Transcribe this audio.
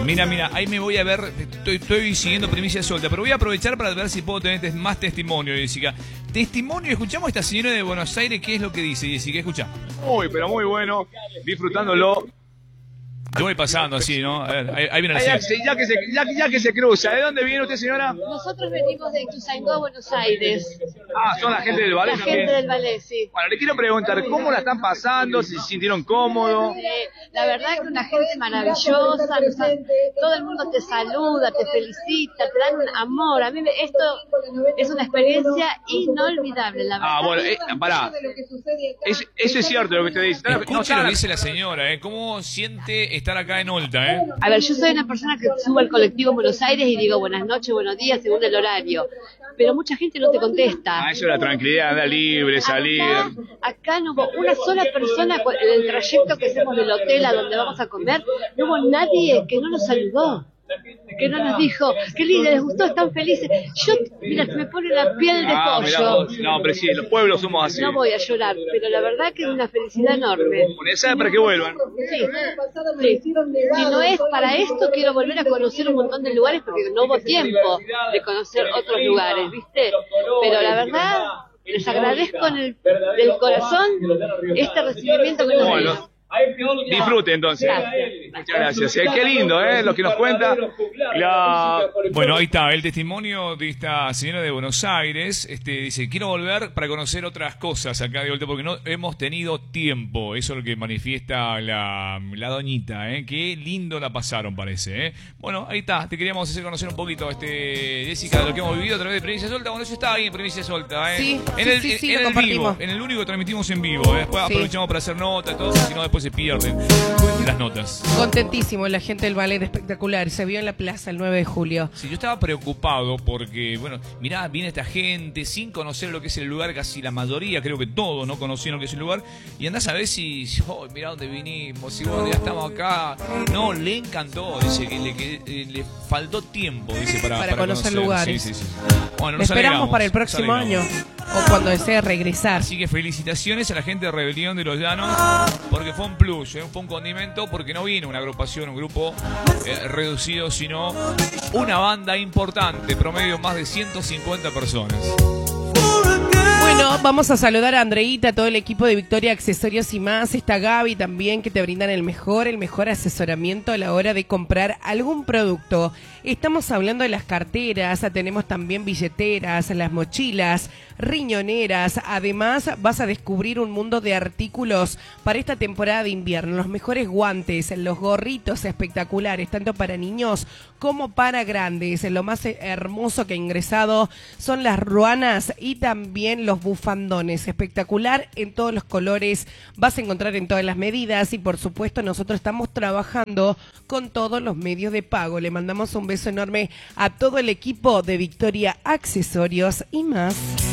Mira, ahí me voy a ver, estoy siguiendo Primicia Suelta, pero voy a aprovechar para ver si puedo tener más testimonio, Jessica. Testimonio, escuchamos a esta señora de Buenos Aires, ¿qué es lo que dice, Jessica? Escucha. Pero muy bueno, disfrutándolo. Yo voy pasando así, ¿no? A ver, ahí viene la señora. Ya que se cruza, ¿de dónde viene usted, señora? Nosotros venimos de Ituzaingó, Buenos Aires. Son la gente del ballet. La gente del ballet, sí. Bueno, le quiero preguntar, ¿cómo la están pasando? ¿Si se sintieron cómodos? La verdad que una gente maravillosa, todo el mundo te saluda, te felicita, te dan un amor. A mí esto es una experiencia inolvidable, la verdad. Bueno, pará. Eso es cierto lo que usted dice. Escuche lo que dice la señora, ¿cómo siente estar acá en Olta, A ver, yo soy una persona que subo al colectivo en Buenos Aires y digo buenas noches, buenos días, según el horario. Pero mucha gente no te contesta. Eso es la tranquilidad, andar libre, salir. Acá no hubo una sola persona en el trayecto que hacemos del hotel a donde vamos a comer, no hubo nadie que no nos saludó, que no nos dijo, qué lindo, les gustó, están felices. Yo, mira, se me pone la piel de pollo. No, pero sí, los pueblos somos así. No voy a llorar, pero la verdad que es una felicidad enorme. ¿Sabe para qué vuelvan? Sí. Si no es para esto, quiero volver a conocer un montón de lugares porque no hubo tiempo de conocer otros lugares, ¿viste? Pero la verdad, les agradezco del corazón este recibimiento que nos dieron. Disfrute entonces. Muchas gracias. Qué lindo, lo que nos cuenta. Bueno, ahí está el testimonio de esta señora de Buenos Aires. Dice, quiero volver para conocer otras cosas acá de Olta porque no hemos tenido tiempo. Eso es lo que manifiesta la doñita, Qué lindo la pasaron, parece, Bueno, ahí está. Te queríamos hacer conocer un poquito, Jessica, de lo que hemos vivido a través de Primicia Suelta. Bueno, yo estaba ahí en Primicia Suelta, Sí, en lo el compartimos. vivo, en el único que transmitimos en vivo. Después aprovechamos para hacer notas, todo, si no después se pierden las notas. Contentísimo, la gente del ballet, espectacular. Se vio en la plaza el 9 de julio. Sí, yo estaba preocupado porque, bueno, mirá, viene esta gente sin conocer lo que es el lugar, casi la mayoría, creo que todos no conocían lo que es el lugar, y andás a ver si, mirá dónde vinimos, si ya estamos acá. No, le encantó, dice que le faltó tiempo, dice, para conocer lugares. Sí. Bueno, nos esperamos para el próximo año, o cuando desee regresar. Así que felicitaciones a la gente de Rebelión de los Llanos, porque fue un plus, fue un condimento, porque no vino una agrupación, un grupo reducido, sino una banda importante, promedio más de 150 personas. Bueno, vamos a saludar a Andreita, a todo el equipo de Victoria Accesorios y más. Está Gaby también, que te brindan el mejor asesoramiento a la hora de comprar algún producto. Estamos hablando de las carteras, tenemos también billeteras, las mochilas, riñoneras. Además, vas a descubrir un mundo de artículos para esta temporada de invierno. Los mejores guantes, los gorritos espectaculares, tanto para niños como para grandes. Lo más hermoso que ha ingresado son las ruanas y también los bufandones. Espectacular en todos los colores. Vas a encontrar en todas las medidas y, por supuesto, nosotros estamos trabajando con todos los medios de pago. Le mandamos un beso enorme a todo el equipo de Victoria Accesorios y más.